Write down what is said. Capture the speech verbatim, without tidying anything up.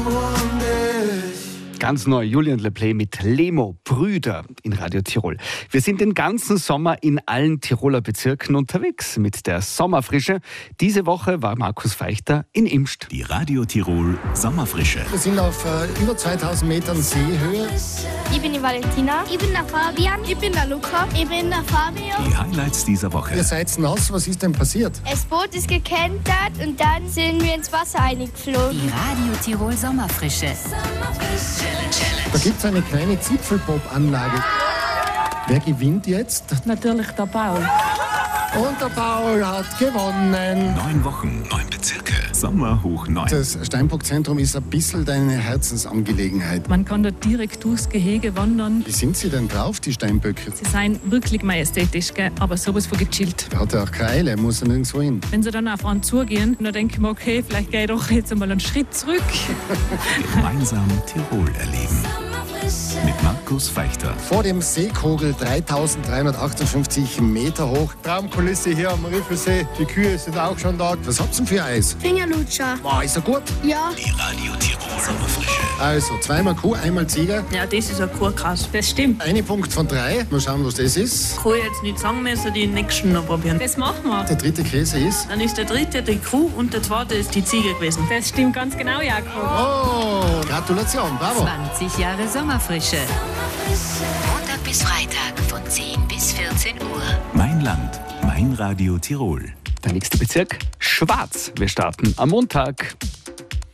Ganz neu, Julian LePlay mit Lemo, Brüder in Radio Tirol. Wir sind den ganzen Sommer in allen Tiroler Bezirken unterwegs mit der Sommerfrische. Diese Woche war Markus Feichter in Imst. Die Radio Tirol Sommerfrische. Wir sind auf äh, über zweitausend Metern Seehöhe. Ich bin die Valentina. Ich bin der Fabian. Ich bin der Luca. Ich bin der Fabio. Die Highlights dieser Woche. Ihr seid nass, was ist denn passiert? Das Boot ist gekentert und dann sind wir ins Wasser eingeflogen. Die Radio Tirol Sommerfrische. Da gibt es eine kleine Zipfelbob-Anlage. Wer gewinnt jetzt? Natürlich der Paul. Und der Paul hat gewonnen. Neun Wochen, neun Bezirke. Sommer hoch neun. Das Steinbock-Zentrum ist ein bisschen deine Herzensangelegenheit. Man kann dort direkt durchs Gehege wandern. Wie sind sie denn drauf, die Steinböcke? Sie sind wirklich majestätisch, gell? Aber sowas von gechillt. Der hat ja auch keine Eile, muss ja nirgendwo hin. Wenn sie dann auf einen zugehen, dann denke ich mir, okay, vielleicht gehe ich doch jetzt einmal einen Schritt zurück. Gemeinsam Tirol erleben. Mit Markus Feichter. Vor dem Seekogel dreitausenddreihundertachtundfünfzig Meter hoch. Traumkulisse hier am Riffelsee. Die Kühe sind auch schon da. Was habt ihr denn für Eis? Fingerlutscher. Boah, ist er gut? Ja. Die Radio Tirol Sommerfrische. Also, zweimal Kuh, einmal Ziege. Ja, das ist ein Kurkass. Das stimmt. Eine Punkt von drei. Mal schauen, was das ist. Kann ich jetzt nicht sagen, müssen die nächsten noch probieren. Das machen wir. Der dritte Käse ist. Dann ist der dritte die Kuh und der zweite ist die Ziege gewesen. Das stimmt ganz genau, Jakob. Oh, Gratulation, bravo. zwanzig Jahre Sommerfrische. Montag bis Freitag von zehn bis vierzehn Uhr. Mein Land, mein Radio Tirol. Der nächste Bezirk, Schwarz. Wir starten am Montag.